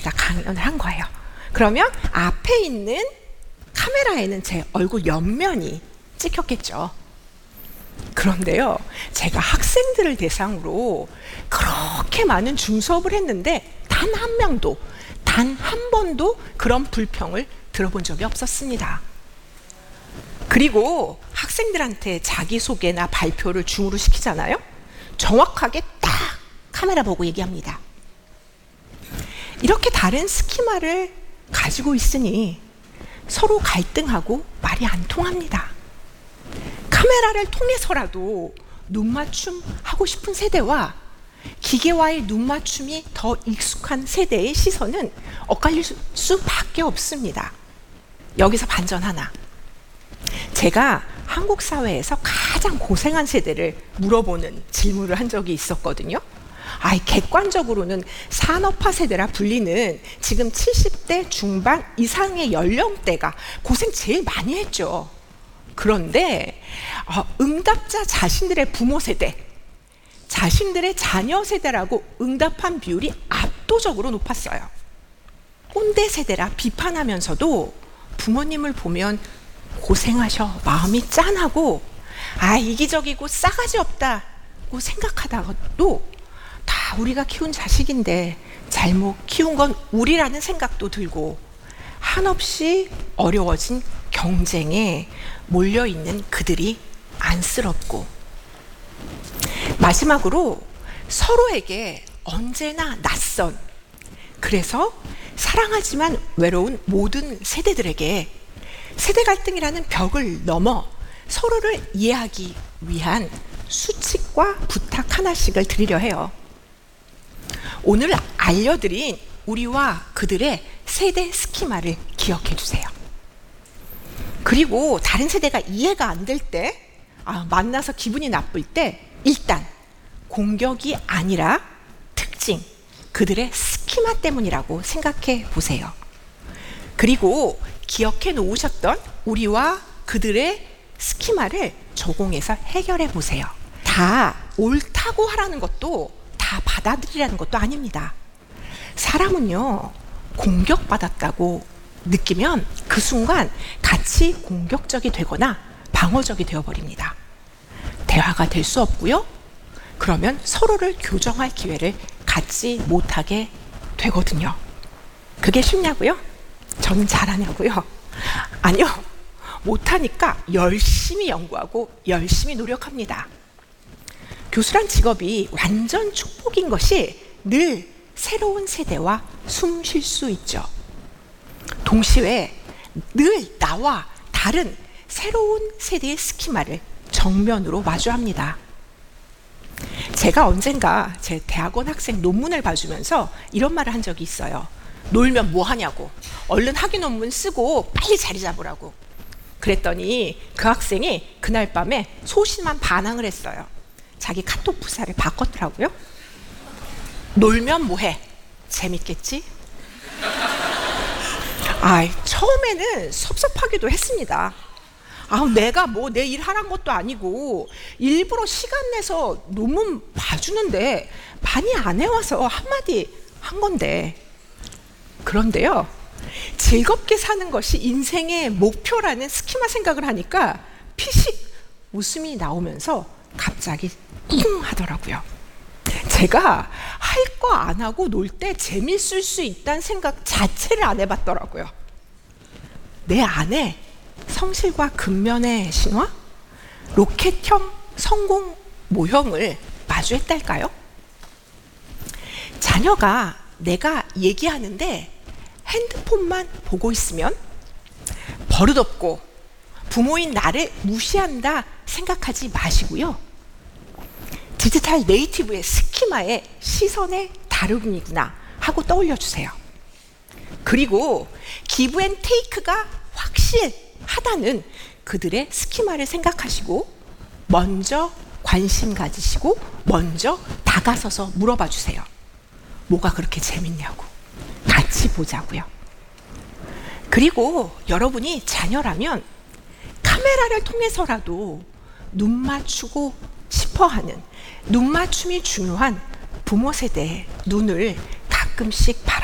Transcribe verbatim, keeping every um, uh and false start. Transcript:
제가 강연을 한 거예요. 그러면 앞에 있는 카메라에는 제 얼굴 옆면이 찍혔겠죠. 그런데요, 제가 학생들을 대상으로 그렇게 많은 중수업을 했는데 단 한 명도, 단 한 번도 그런 불평을 들어본 적이 없었습니다. 그리고 학생들한테 자기소개나 발표를 중으로 시키잖아요. 정확하게 딱 카메라 보고 얘기합니다. 이렇게 다른 스키마를 가지고 있으니 서로 갈등하고 말이 안 통합니다. 카메라를 통해서라도 눈맞춤 하고 싶은 세대와 기계와의 눈맞춤이 더 익숙한 세대의 시선은 엇갈릴 수밖에 없습니다. 여기서 반전 하나. 제가 한국 사회에서 가장 고생한 세대를 물어보는 질문을 한 적이 있었거든요. 아이, 객관적으로는 산업화 세대라 불리는 지금 칠십 대 중반 이상의 연령대가 고생 제일 많이 했죠. 그런데 어, 응답자 자신들의 부모 세대, 자신들의 자녀 세대라고 응답한 비율이 압도적으로 높았어요. 꼰대 세대라 비판하면서도 부모님을 보면 고생하셔, 마음이 짠하고 아, 이기적이고 싸가지 없다고 생각하다가도 다 우리가 키운 자식인데 잘못 키운 건 우리라는 생각도 들고 한없이 어려워진 경쟁에 몰려있는 그들이 안쓰럽고, 마지막으로 서로에게 언제나 낯선, 그래서 사랑하지만 외로운 모든 세대들에게 세대 갈등이라는 벽을 넘어 서로를 이해하기 위한 수칙과 부탁 하나씩을 드리려 해요. 오늘 알려드린 우리와 그들의 세대 스키마를 기억해 주세요. 그리고 다른 세대가 이해가 안 될 때, 아, 만나서 기분이 나쁠 때 일단 공격이 아니라 특징, 그들의 스키마 때문이라고 생각해 보세요. 그리고 기억해 놓으셨던 우리와 그들의 스키마를 적용해서 해결해 보세요. 다 옳다고 하라는 것도 다 받아들이라는 것도 아닙니다. 사람은요, 공격받았다고 느끼면 그 순간 같이 공격적이 되거나 방어적이 되어버립니다. 대화가 될 수 없고요. 그러면 서로를 교정할 기회를 갖지 못하게 되거든요. 그게 쉽냐고요? 저는 잘하냐고요? 아니요. 못하니까 열심히 연구하고 열심히 노력합니다. 교수란 직업이 완전 축복인 것이 늘 새로운 세대와 숨 쉴 수 있죠. 동시에 늘 나와 다른 새로운 세대의 스키마를 정면으로 마주합니다. 제가 언젠가 제 대학원 학생 논문을 봐주면서 이런 말을 한 적이 있어요. 놀면 뭐 하냐고. 얼른 학위 논문 쓰고 빨리 자리 잡으라고. 그랬더니 그 학생이 그날 밤에 소심한 반항을 했어요. 자기 카톡 부사를 바꿨더라고요. 놀면 뭐해? 재밌겠지? 아, 처음에는 섭섭하기도 했습니다. 아, 내가 뭐 내 일 하란 것도 아니고 일부러 시간 내서 논문 봐주는데 많이 안 해와서 한마디 한 건데. 그런데요, 즐겁게 사는 것이 인생의 목표라는 스키마 생각을 하니까 피식 웃음이 나오면서 갑자기 꿍 하더라고요. 제가 할 거 안 하고 놀 때 재밌을 수 있다는 생각 자체를 안 해봤더라고요. 내 안에 성실과 근면의 신화? 로켓형 성공 모형을 마주했달까요? 자녀가 내가 얘기하는데 핸드폰만 보고 있으면 버릇없고 부모인 나를 무시한다 생각하지 마시고요. 디지털 네이티브의 스키마의 시선의 다름이구나 하고 떠올려 주세요. 그리고 기브 앤 테이크가 확실하다는 그들의 스키마를 생각하시고 먼저 관심 가지시고 먼저 다가서서 물어봐 주세요. 뭐가 그렇게 재밌냐고. 같이 보자고요. 그리고 여러분이 자녀라면 카메라를 통해서라도 눈 맞추고 싶어하는, 눈 맞춤이 중요한 부모 세대의 눈을 가끔씩 바라